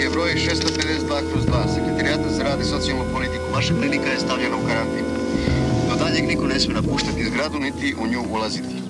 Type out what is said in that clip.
je broj 652/2, Sekretarijata za rad i socijalnu politiku. Vaša klinika je stavljena u karantin. Do daljeg niko ne smije napuštati zgradu niti u nju ulaziti.